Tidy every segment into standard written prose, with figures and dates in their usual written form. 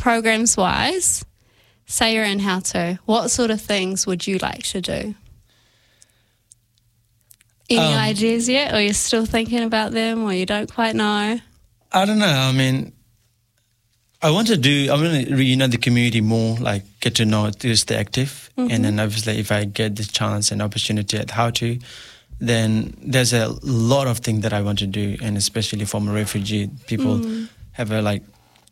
programs-wise, say you're in How To, what sort of things would you like to do? Any ideas yet, or you're still thinking about them, or you don't quite know? I don't know. I mean, I want to reunite the community more, like get to know it, to stay active. And then obviously if I get the chance and opportunity at How To, then there's a lot of things that I want to do. And especially for my refugee people have a like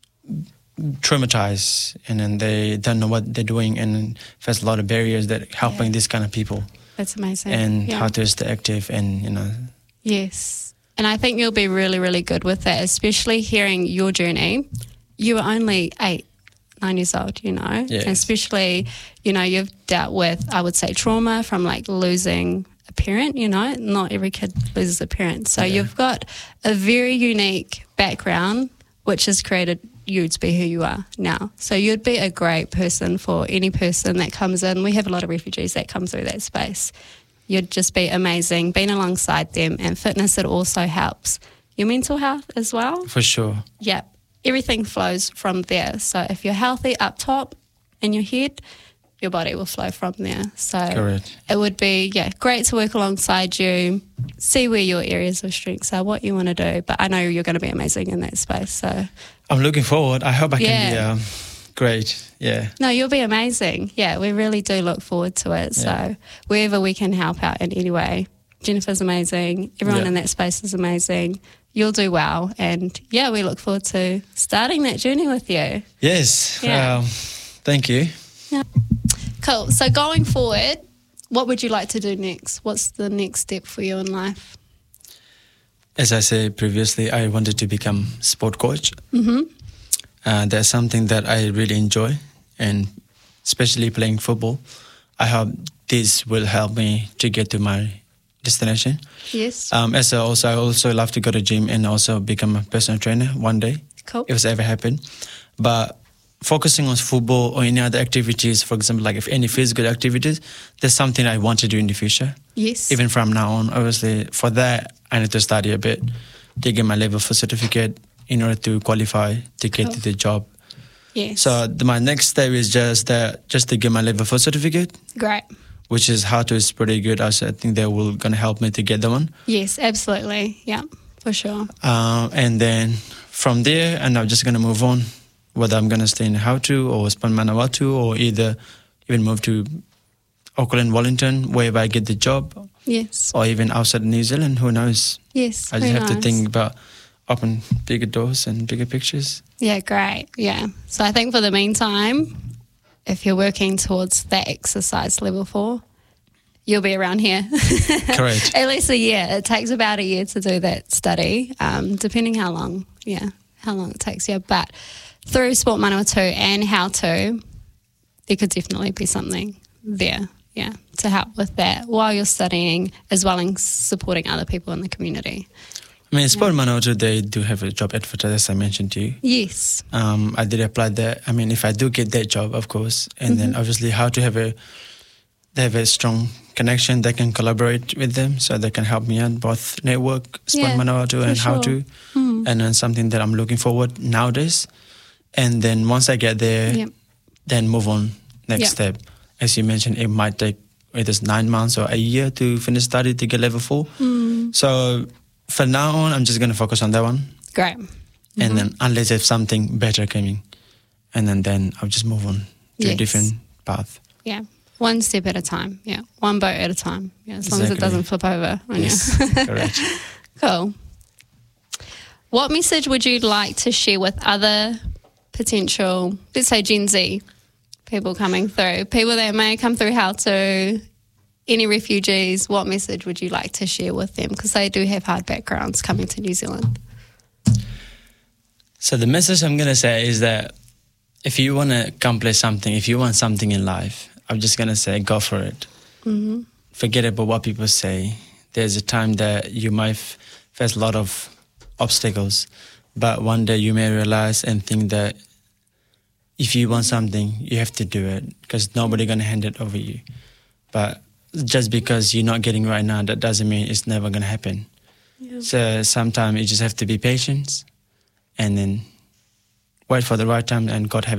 traumatized, and then they don't know what they're doing, and there's a lot of barriers that helping these kind of people. That's amazing. And how to stay active and, you know. Yes. And I think you'll be really, really good with that, especially hearing your journey. You were only 8, 9 years old, you know, Yes. and especially, you know, you've dealt with, I would say, trauma from like losing a parent, you know, not every kid loses a parent. So you've got a very unique background, which has created you to be who you are now. So you'd be a great person for any person that comes in. We have a lot of refugees that come through that space. You'd just be amazing being alongside them, and fitness, it also helps your mental health as well. For sure. Yeah, everything flows from there. So if you're healthy up top in your head, your body will flow from there. So Correct. it would be, great to work alongside you, see where your areas of strengths are, what you want to do. But I know you're going to be amazing in that space. So I'm looking forward. I hope I can be great. Yeah. No, you'll be amazing. Yeah, we really do look forward to it. So wherever we can help out in any way. Jennifer's amazing. Everyone in that space is amazing. You'll do well. And we look forward to starting that journey with you. Yes. Yeah. Thank you. Yeah. Cool. So going forward, what would you like to do next? What's the next step for you in life? As I said previously, I wanted to become sport coach. That's something that I really enjoy, and especially playing football. I hope this will help me to get to my destination. Yes. I also love to go to gym and also become a personal trainer one day. Cool. If it's ever happened. But focusing on football or any other activities, for example, like if any physical activities, that's something I want to do in the future. Yes. Even from now on, obviously, for that, I need to study a bit to get my level 4 certificate in order to qualify to get to the job. Yes. So my next step is just to get my level 4 certificate. Great. Which is How To is pretty good. I think they will gonna help me to get that one. Yes, absolutely. Yeah, for sure. And then from there, and I'm just gonna move on. Whether I'm gonna stay in How To or Sport Manawatu, or either even move to Auckland, Wellington, wherever I get the job. Yes. Or even outside New Zealand, who knows? Yes. I just have to think about open bigger doors and bigger pictures. Yeah, great. Yeah. So I think for the meantime, if you're working towards that exercise level 4, you'll be around here. Correct. At least a year. It takes about a year to do that study, depending how long it takes you. But through Sport Manawatu and How To, there could definitely be something there, to help with that while you're studying, as well as supporting other people in the community. I mean, Sport Manawatu, they do have a job advertised, as I mentioned to you. Yes. I did apply there. I mean, if I do get that job, of course, and then obviously How To they have a strong connection. They can collaborate with them, so they can help me out, both network, Sport Manawatu and How To. And then something that I'm looking forward nowadays. And then once I get there, then move on, next step. As you mentioned, it might take either 9 months or a year to finish study to get level 4. So for now on, I'm just going to focus on that one. Great. And then unless there's something better coming, and then I'll just move on to a different path. Yeah. One step at a time. Yeah. One boat at a time. Yeah. As long as it doesn't flip over on you. Correct. Cool. What message would you like to share with other potential, let's say Gen Z people coming through, people that may come through How To, any refugees? What message would you like to share with them? Because they do have hard backgrounds coming to New Zealand. So the message I'm going to say is that if you want to accomplish something, if you want something in life, I'm just going to say go for it. Forget about what people say. There's a time that you might face a lot of obstacles, but one day you may realize and think that if you want something, you have to do it, because nobody's going to hand it over you. But just because you're not getting right now, that doesn't mean it's never going to happen. So sometimes you just have to be patient and then wait for the right time, and God have